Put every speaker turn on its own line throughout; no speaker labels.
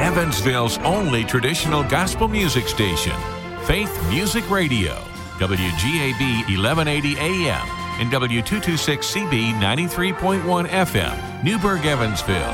Evansville's only traditional gospel music station, Faith Music Radio, WGAB 1180 AM and W226CB 93.1 FM, Newburgh, Evansville.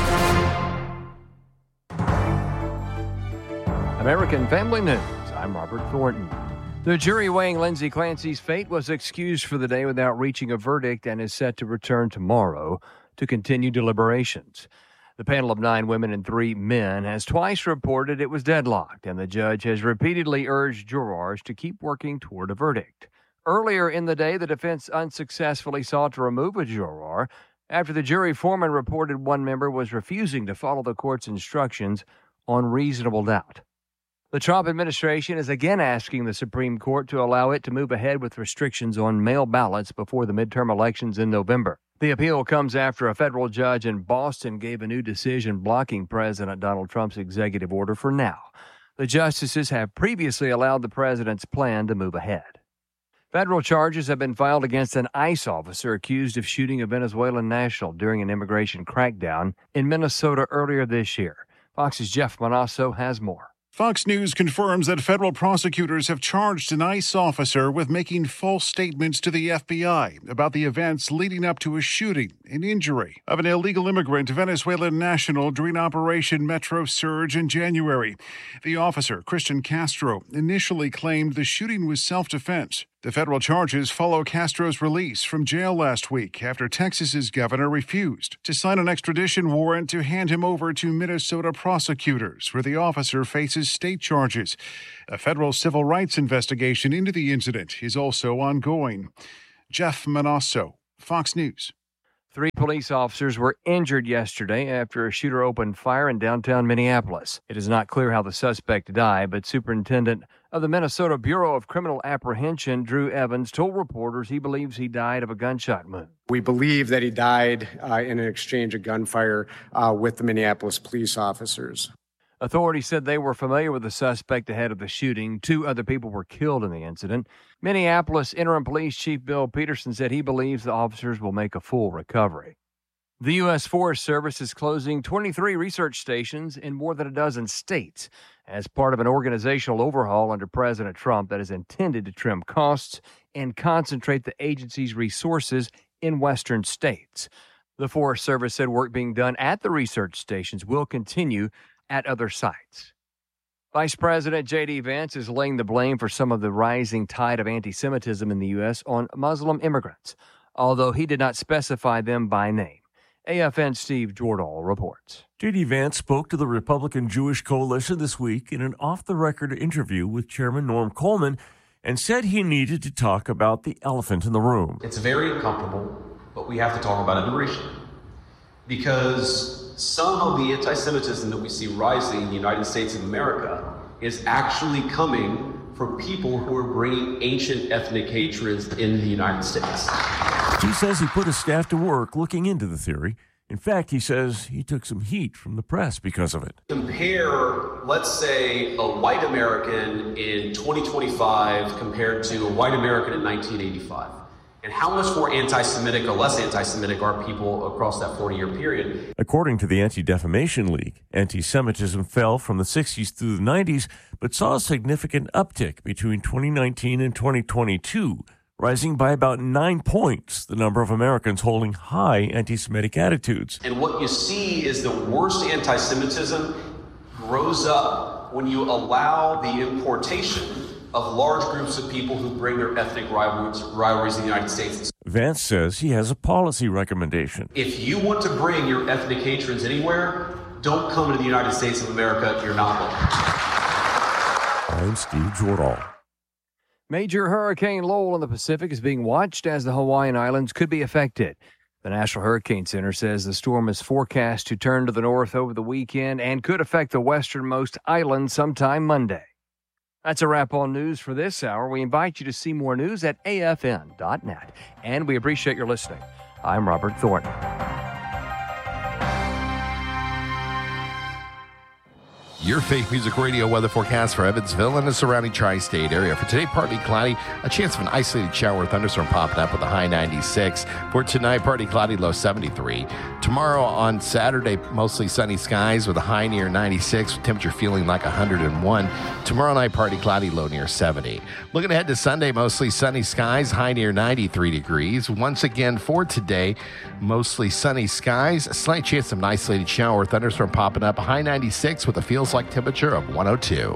American Family News. I'm Robert Thornton. The jury weighing Lindsay Clancy's fate was excused for the day without reaching a verdict and is set to return tomorrow to continue deliberations. The panel of 9 women and 3 men has twice reported it was deadlocked, and the judge has repeatedly urged jurors to keep working toward a verdict. Earlier in the day, the defense unsuccessfully sought to remove a juror after the jury foreman reported one member was refusing to follow the court's instructions on reasonable doubt. The Trump administration is again asking the Supreme Court to allow it to move ahead with restrictions on mail ballots before the midterm elections in November. The appeal comes after a federal judge in Boston gave a new decision blocking President Donald Trump's executive order for now. The justices have previously allowed the president's plan to move ahead. Federal charges have been filed against an ICE officer accused of shooting a Venezuelan national during an immigration crackdown in Minnesota earlier this year. Fox's Jeff Manasso has more.
Fox News confirms that federal prosecutors have charged an ICE officer with making false statements to the FBI about the events leading up to a shooting and injury of an illegal immigrant Venezuelan national during Operation Metro Surge in January. The officer, Christian Castro, initially claimed the shooting was self-defense. The federal charges follow Castro's release from jail last week after Texas's governor refused to sign an extradition warrant to hand him over to Minnesota prosecutors, where the officer faces state charges. A federal civil rights investigation into the incident is also ongoing. Jeff Manasso, Fox News.
3 police officers were injured yesterday after a shooter opened fire in downtown Minneapolis. It is not clear how the suspect died, but Superintendent of the Minnesota Bureau of Criminal Apprehension, Drew Evans, told reporters he believes he died of a gunshot wound.
We believe that he died in an exchange of gunfire with the Minneapolis police officers.
Authorities said they were familiar with the suspect ahead of the shooting. 2 other people were killed in the incident. Minneapolis Interim Police Chief Bill Peterson said he believes the officers will make a full recovery. The U.S. Forest Service is closing 23 research stations in more than a dozen states as part of an organizational overhaul under President Trump that is intended to trim costs and concentrate the agency's resources in western states. The Forest Service said work being done at the research stations will continue at other sites. Vice President J.D. Vance is laying the blame for some of the rising tide of anti-Semitism in the U.S. on Muslim immigrants, although he did not specify them by name. AFN Steve Jordahl reports.
J.D. Vance spoke to the Republican Jewish Coalition this week in an off-the-record interview with Chairman Norm Coleman and said he needed to talk about the elephant in the room.
It's very uncomfortable, but we have to talk about immigration. Because some of the anti-Semitism that we see rising in the United States of America is actually coming from people who are bringing ancient ethnic hatreds into the United States.
He says he put his staff to work looking into the theory. In fact, he says he took some heat from the press because of it.
Compare, let's say, a white American in 2025 compared to a white American in 1985. And how much more anti-Semitic or less anti-Semitic are people across that 40-year period?
According to the Anti-Defamation League, anti-Semitism fell from the 60s through the 90s, but saw a significant uptick between 2019 and 2022, rising by about 9 points, the number of Americans holding high anti-Semitic attitudes.
And what you see is the worst anti-Semitism grows up when you allow the importation of large groups of people who bring their ethnic rivalries in the United States.
Vance says he has a policy recommendation.
If you want to bring your ethnic hatreds anywhere, don't come to the United States of America. You're not welcome.
I'm Steve Jordahl.
Major Hurricane Lowell in the Pacific is being watched as the Hawaiian Islands could be affected. The National Hurricane Center says the storm is forecast to turn to the north over the weekend and could affect the westernmost island sometime Monday. That's a wrap on news for this hour. We invite you to see more news at afn.net. And we appreciate your listening. I'm Robert Thornton.
your Faith Music Radio weather forecast for Evansville and the surrounding tri-state area. For today, partly cloudy, a chance of an isolated shower or thunderstorm popping up with a high 96. For tonight, partly cloudy, low 73. Tomorrow on Saturday, mostly sunny skies with a high near 96, with temperature feeling like 101. Tomorrow night, partly cloudy, low near 70. Looking ahead to Sunday, mostly sunny skies, high near 93 degrees. Once again for today, mostly sunny skies, a slight chance of an isolated shower or thunderstorm popping up, a high 96 with a feels like temperature of 102.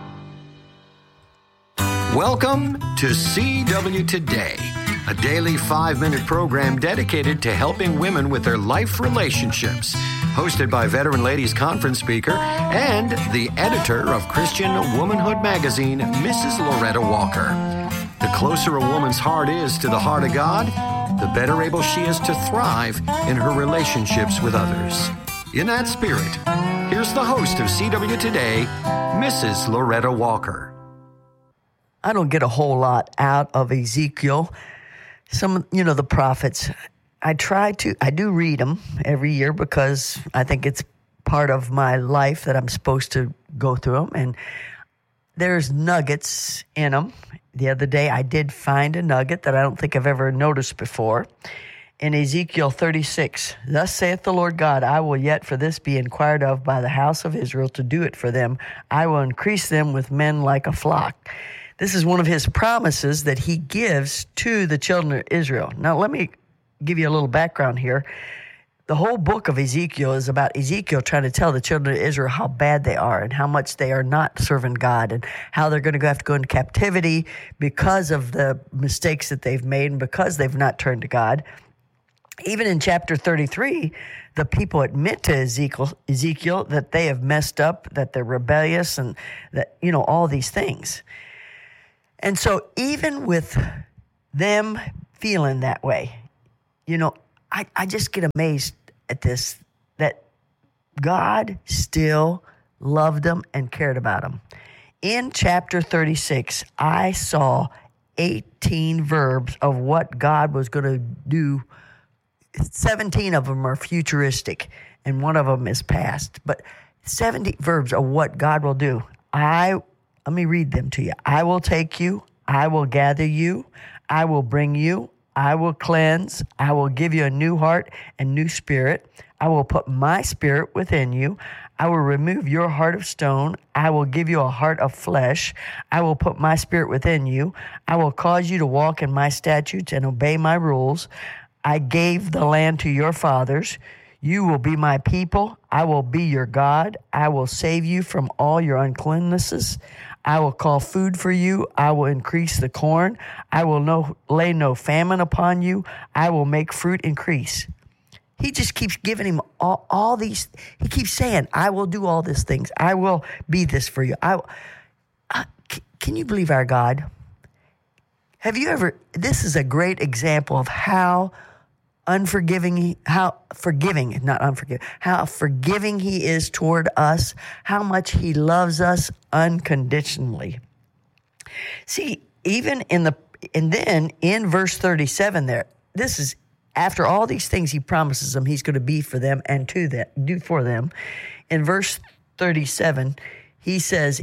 Welcome to CW Today, a daily 5-minute program dedicated to helping women with their life relationships. Hosted by Veteran Ladies Conference speaker and the editor of Christian Womanhood magazine, Mrs. Loretta Walker. The closer a woman's heart is to the heart of God, the better able she is to thrive in her relationships with others. In that spirit, here's the host of CW Today, Mrs. Loretta Walker.
I don't get a whole lot out of Ezekiel. Some, the prophets, I do read them every year because I think it's part of my life that I'm supposed to go through them. And there's nuggets in them. The other day I did find a nugget that I don't think I've ever noticed before. In Ezekiel 36, thus saith the Lord God, I will yet for this be inquired of by the house of Israel to do it for them. I will increase them with men like a flock. This is one of his promises that he gives to the children of Israel. Now, let me give you a little background here. The whole book of Ezekiel is about Ezekiel trying to tell the children of Israel how bad they are and how much they are not serving God and how they're going to have to go into captivity because of the mistakes that they've made and because they've not turned to God. Even in chapter 33, the people admit to Ezekiel that they have messed up, that they're rebellious, and that, all these things. And so even with them feeling that way, I just get amazed at this, that God still loved them and cared about them. In chapter 36, I saw 18 verbs of what God was going to do. 17 of them are futuristic, and one of them is past. But 70 verbs of what God will do. Let me read them to you. I will take you. I will gather you. I will bring you. I will cleanse. I will give you a new heart and new spirit. I will put my spirit within you. I will remove your heart of stone. I will give you a heart of flesh. I will put my spirit within you. I will cause you to walk in my statutes and obey my rules. I gave the land to your fathers. You will be my people. I will be your God. I will save you from all your uncleannesses. I will call food for you. I will increase the corn. I will lay no famine upon you. I will make fruit increase. He just keeps giving him all these. He keeps saying, I will do all these things. I will be this for you. Can you believe our God? Have you ever, this is a great example of how forgiving he is toward us, how much he loves us unconditionally. See, and then in verse 37 there, this is after all these things he promises them he's going to be for them and do for them. In verse 37, he says,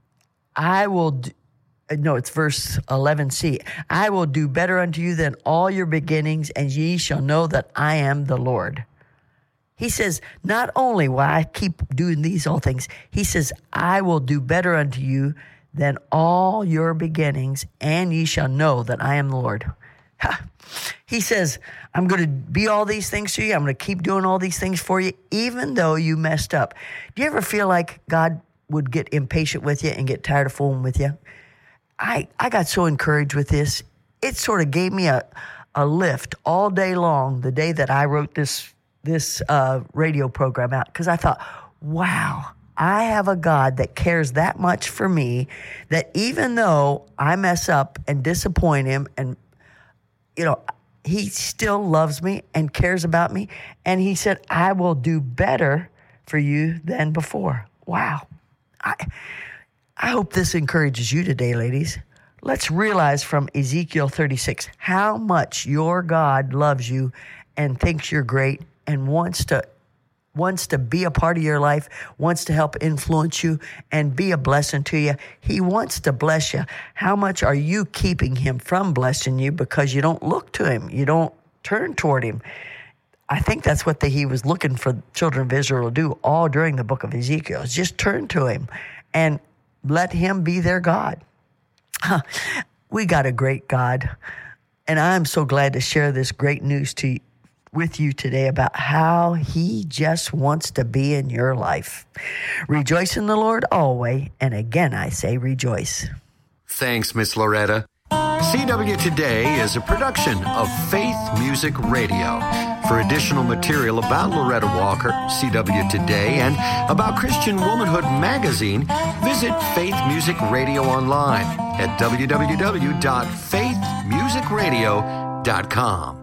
it's verse 11c. I will do better unto you than all your beginnings, and ye shall know that I am the Lord. He says, not only will I keep doing all things, he says, I will do better unto you than all your beginnings, and ye shall know that I am the Lord. He says, I'm going to be all these things to you. I'm going to keep doing all these things for you, even though you messed up. Do you ever feel like God would get impatient with you and get tired of fooling with you? I got so encouraged with this. It sort of gave me a lift all day long the day that I wrote this radio program out, because I thought, wow, I have a God that cares that much for me, that even though I mess up and disappoint him, and he still loves me and cares about me. And he said, I will do better for you than before. Wow. I hope this encourages you today, ladies. Let's realize from Ezekiel 36 how much your God loves you and thinks you're great and wants to wants to be a part of your life, wants to help influence you and be a blessing to you. He wants to bless you. How much are you keeping him from blessing you because you don't look to him? You don't turn toward him. I think that's what he was looking for children of Israel to do all during the book of Ezekiel, is just turn to him and let him be their God. We got a great God, and I'm so glad to share this great news with you today about how he just wants to be in your life. Rejoice in the Lord always, and again I say rejoice.
Thanks, Miss Loretta. CW Today is a production of Faith Music Radio. For additional material about Loretta Walker, CW Today, and about Christian Womanhood Magazine, visit Faith Music Radio online at www.faithmusicradio.com.